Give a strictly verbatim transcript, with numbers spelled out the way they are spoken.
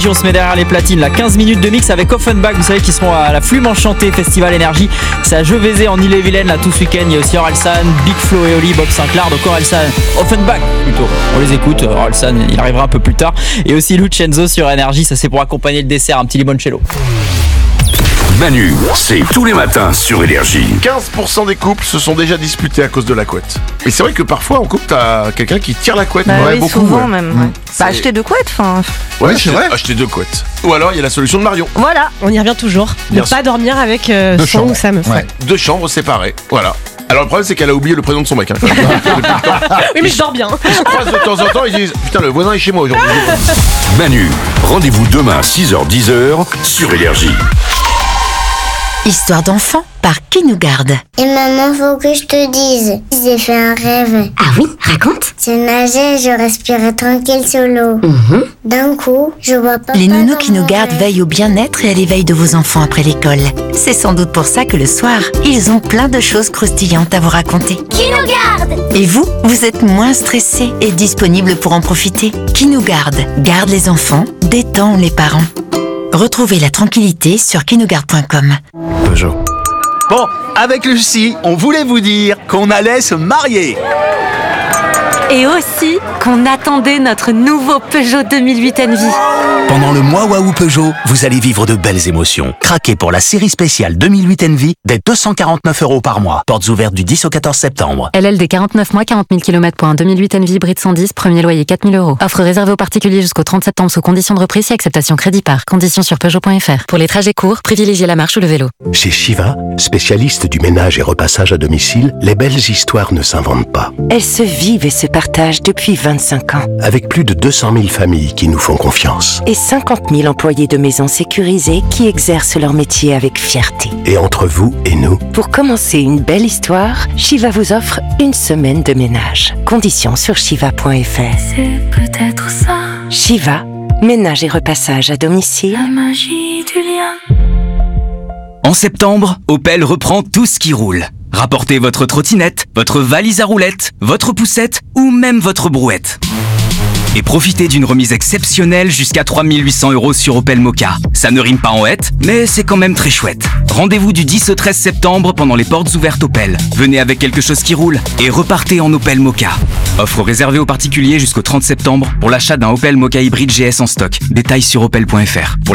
On se met derrière les platines, là, quinze minutes de mix avec Offenbach, vous savez qu'ils seront à la Flume Enchantée Festival Énergie. C'est à Jevézé en Ille-et-Vilaine là tout ce week-end. Il y a aussi Orelsan, Big Flo et Oli, Bob Sinclair. Donc Orelsan, Offenbach plutôt, on les écoute. Orelsan il arrivera un peu plus tard. Et aussi Lucenzo sur Énergie, ça c'est pour accompagner le dessert, un petit limoncello. Manu, c'est tous les matins sur Énergie. quinze pour cent des couples se sont déjà disputés à cause de la couette. Mais c'est vrai que parfois en couple t'as quelqu'un qui tire la couette. Bah ouais, oui, beaucoup, souvent ouais. même. Ouais. Mmh. Bah acheter deux couettes, enfin. Ouais, Oui, c'est vrai. Acheter deux couettes. Ou alors il y a la solution de Marion. Voilà. On y revient toujours. Bien Ne sûr. pas dormir avec euh, Deux son chambres. ou sa meuf. Ouais. Deux chambres séparées. Voilà. Alors le problème c'est qu'elle a oublié le prénom de son mec. Hein. Oui, mais je dors bien. Ils se croisent de temps en temps, ils disent putain le voisin est chez moi aujourd'hui. Manu, rendez-vous demain six heures dix sur Énergie. Histoire d'enfant par Qui nous garde. Et maman, faut que je te dise, j'ai fait un rêve. Ah oui, raconte. Je nageais, je respirais tranquille sur l'eau. D'un coup, je vois pas. Les nounous Qui nous gardent veillent au bien-être et à l'éveil de vos enfants après l'école. C'est sans doute pour ça que le soir, ils ont plein de choses croustillantes à vous raconter. Qui nous garde? Et vous, vous êtes moins stressé et disponible pour en profiter. Qui nous garde garde les enfants, détend les parents. Retrouvez la tranquillité sur qui nous garde point com. Peugeot. Bon, avec Lucie, on voulait vous dire qu'on allait se marier. Et aussi qu'on attendait notre nouveau Peugeot deux mille huit Envy. Pendant le mois Waouh Peugeot, vous allez vivre de belles émotions. Craquez pour la série spéciale deux mille huit Envy dès deux cent quarante-neuf euros par mois. Portes ouvertes du dix au quatorze septembre. L L D quarante-neuf mois, quarante mille kilomètres pour un deux mille huit Envy hybride cent dix, premier loyer quatre mille euros. Offre réservée aux particuliers jusqu'au trente septembre sous conditions de reprise et acceptation crédit par. Conditions sur Peugeot point F R. Pour les trajets courts, privilégiez la marche ou le vélo. Chez Shiva, spécialiste du ménage et repassage à domicile, les belles histoires ne s'inventent pas. Elles se vivent et se partagent depuis vingt-cinq ans. Avec plus de deux cent mille familles qui nous font confiance. Et cinquante mille employés de maisons sécurisées qui exercent leur métier avec fierté. Et entre vous et nous, Pour commencer une belle histoire, Shiva vous offre une semaine de ménage. Conditions sur shiva point F R. C'est peut-être ça, Shiva, ménage et repassage à domicile. la magie du lien. En septembre, Opel reprend tout ce qui roule. Rapportez votre trottinette, votre valise à roulettes, votre poussette ou même votre brouette. Et profitez d'une remise exceptionnelle jusqu'à trois mille huit cents euros sur Opel Mokka. Ça ne rime pas en hête, mais c'est quand même très chouette. Rendez-vous du dix au treize septembre pendant les portes ouvertes Opel. Venez avec quelque chose qui roule et repartez en Opel Mokka. Offre réservée aux particuliers jusqu'au trente septembre pour l'achat d'un Opel Mokka hybride G S en stock. Détails sur opel point F R. Pour